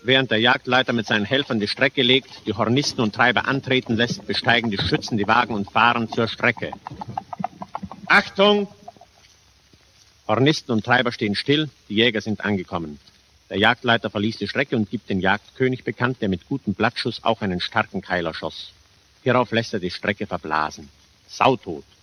Während der Jagdleiter mit seinen Helfern die Strecke legt, die Hornisten und Treiber antreten lässt, besteigen die Schützen die Wagen und fahren zur Strecke. Achtung! Hornisten und Treiber stehen still, die Jäger sind angekommen. Der Jagdleiter verließ die Strecke und gibt den Jagdkönig bekannt, der mit gutem Blattschuss auch einen starken Keiler schoss. Hierauf lässt er die Strecke verblasen. Sautot.